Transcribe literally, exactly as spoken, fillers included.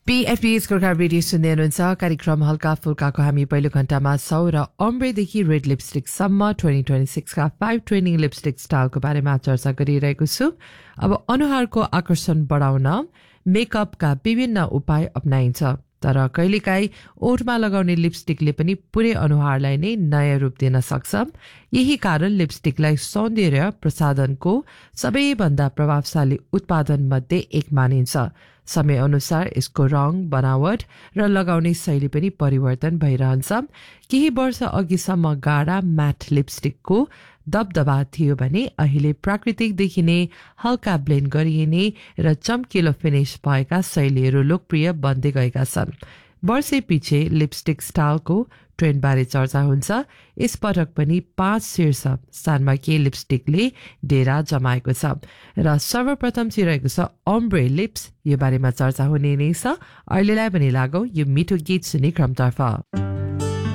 पीएफडीएस को रेडियो सुन्दै हुनुहुन्छ कार्यक्रम हल्का फुल्काको हामी पहिलो घण्टामा छौं र अम्ब्रेदेखि रेड लिपस्टिकसम्म ट्वेन्टी ट्वेन्टी सिक्स का फाइभ ट्रेनिङ लिपस्टिक स्टाइलको बारेमा चर्चा गरिरहेको छु। अब अनुहारको आकर्षण बढाउन मेकअपका विभिन्न उपाय अपनाइन्छ, तर कहिलेकाहीँ ओठमा लगाउने लिपस्टिकले पनि पुरै अनुहारलाई नै नयाँ रूप दिन सक्छ। यही कारण लिपस्टिकलाई सौन्दर्य प्रसाधनको सबैभन्दा प्रभावशाली उत्पादन मध्ये एक मानिन्छ। समय अनुसार यसको रङ, बनावट र लगाउने शैली पनि परिवर्तन भइरहन्छ। केही वर्ष अघिसम्म गाढा म्याट लिपस्टिकको दबदबा थियो भने अहिले प्राकृतिक देखिने हल्का ब्लेन्ड गरिने र चम्किलो फिनिश भएका शैलीहरू लोकप्रिय बन्दै गएका छन्। वर्षे पछि लिपस्टिक स्टाइलको ट्रेन्डबारे चर्चा हुन्छ। यस पटक पनि पाँच शीर्ष स्थानमा के लिपस्टिकले डेरा जमाएको छ र सर्वप्रथम चाहिँ रहेको छ अम्ब्रे लिप्स। यो बारेमा चर्चा हुने नै छ। अहिलेलाई पनि लागौं यो मिठो गीत सुन्ने क्रमतर्फ।